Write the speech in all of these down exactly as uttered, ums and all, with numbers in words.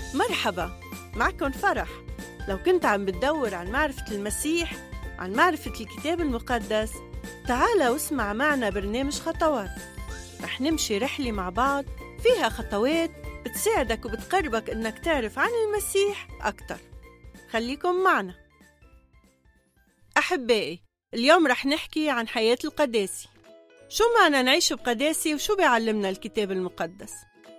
مرحبا، معكم فرح. لو كنت عم بتدور عن معرفة المسيح، عن معرفة الكتاب المقدس، تعال واسمع معنا برنامج خطوات. رح نمشي رحلة مع بعض فيها خطوات بتساعدك وبتقربك إنك تعرف عن المسيح أكتر. خليكم معنا. أحبائي، اليوم رح نحكي عن حياة القداسي. شو معنى نعيش بقداسي وشو بيعلمنا الكتاب المقدس؟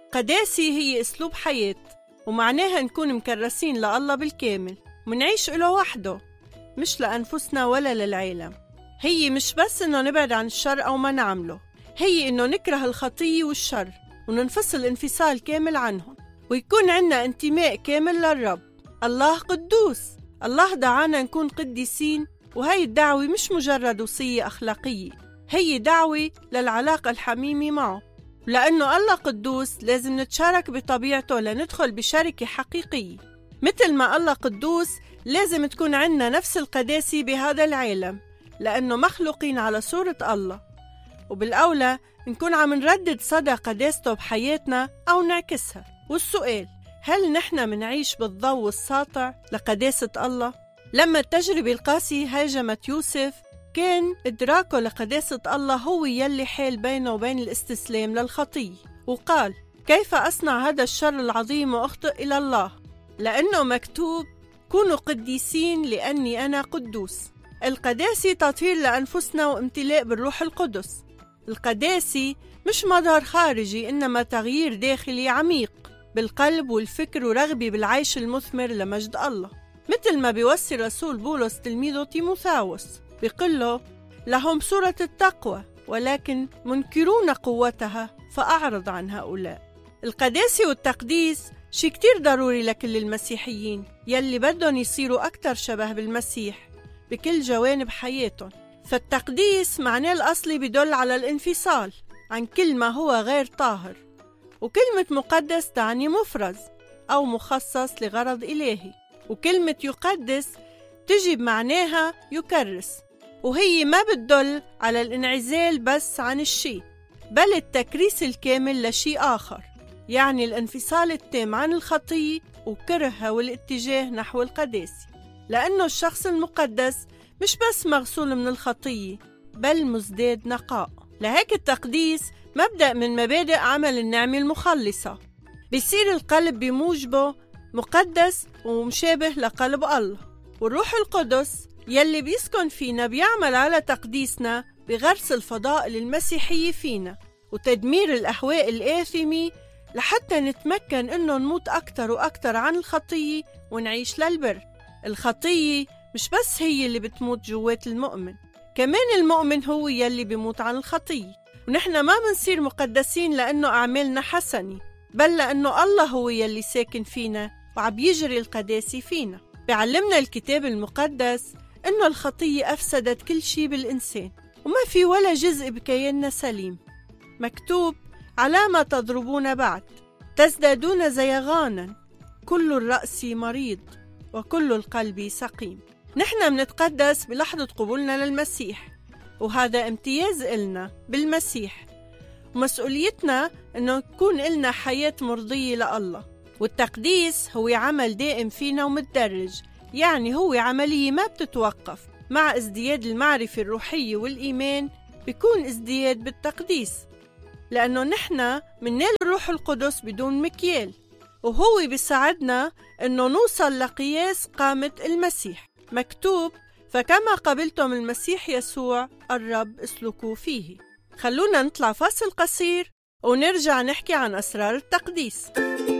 قداسي هي أسلوب حياة، ومعناها نكون مكرسين لله بالكامل ونعيش له وحده، مش لأنفسنا ولا للعالم. هي مش بس إنه نبعد عن الشر أو ما نعمله، هي إنه نكره الخطية والشر وننفصل انفصال كامل عنهم، ويكون عنا انتماء كامل للرب. الله قدوس، الله دعانا نكون قديسين، وهي الدعوة مش مجرد وصية أخلاقية، هي دعوة للعلاقة الحميمة معه. لأنه الله قدوس لازم نتشارك بطبيعته لندخل بشركة حقيقية. مثل ما الله قدوس لازم تكون عنا نفس القداسة بهذا العالم، لأنه مخلوقين على صورة الله، وبالأولى نكون عم نردد صدى قداسته بحياتنا أو نعكسها. والسؤال، هل نحن منعيش بالضوء الساطع لقداسة الله؟ لما التجربة القاسية هاجمت يوسف، كان إدراكه لقداسة الله هو يلي حال بينه وبين الاستسلام للخطية، وقال: كيف أصنع هذا الشر العظيم وأخطئ إلى الله؟ لأنه مكتوب: كونوا قديسين لأني أنا قدوس. القداسة تطهير لأنفسنا وامتلاء بالروح القدس. القداسة مش مظهر خارجي، إنما تغيير داخلي عميق بالقلب والفكر ورغبة بالعيش المثمر لمجد الله. مثل ما بيوصي رسول بولس تلميذه تيموثاوس، بيقول له: لهم صورة التقوى ولكن منكرون قوتها فأعرض عن هؤلاء. القداسة والتقديس شي كتير ضروري لكل المسيحيين يلي بدهم يصيروا أكتر شبه بالمسيح بكل جوانب حياتهم. فالتقديس معناه الأصلي بدل على الانفصال عن كل ما هو غير طاهر، وكلمة مقدس تعني مفرز أو مخصص لغرض إلهي، وكلمة يقدس تجي بمعناها يكرس، وهي ما بتدل على الانعزال بس عن الشيء، بل التكريس الكامل لشيء آخر، يعني الانفصال التام عن الخطية وكرهها والاتجاه نحو القداسة. لأنه الشخص المقدس مش بس مغسول من الخطية، بل مزداد نقاء. لهيك التقديس مبدأ من مبادئ عمل النعمة المخلصة. بيصير القلب بموجبه مقدس ومشابه لقلب الله، والروح القدس يلي بيسكن فينا بيعمل على تقديسنا بغرس الفضائل المسيحية فينا وتدمير الأهواء الآثمة، لحتى نتمكن إنه نموت أكتر وأكتر عن الخطية ونعيش للبر. الخطية مش بس هي اللي بتموت جوات المؤمن، كمان المؤمن هو يلي بيموت عن الخطية. ونحن ما منصير مقدسين لأنه أعمالنا حسنة، بل لأنه الله هو يلي ساكن فينا وعم يجري القداسة فينا. بيعلمنا الكتاب المقدس إنه الخطية أفسدت كل شيء بالإنسان، وما في ولا جزء بكياننا سليم. مكتوب: على ما تضربون بعد تزدادون زيغانا، كل الرأس مريض وكل القلب سقيم. نحن منتقدس بلحظة قبولنا للمسيح، وهذا امتياز إلنا بالمسيح، ومسؤوليتنا إنه نكون إلنا حياة مرضية لله. والتقديس هو عمل دائم فينا ومتدرج، يعني هو عملية ما بتتوقف. مع ازدياد المعرفة الروحية والإيمان بيكون ازدياد بالتقديس، لأنه نحن مننال الروح القدس بدون مكيال، وهو بيساعدنا إنه نوصل لقياس قامة المسيح. مكتوب: فكما قبلتم المسيح يسوع الرب اسلكوا فيه. خلونا نطلع فاصل قصير ونرجع نحكي عن أسرار التقديس.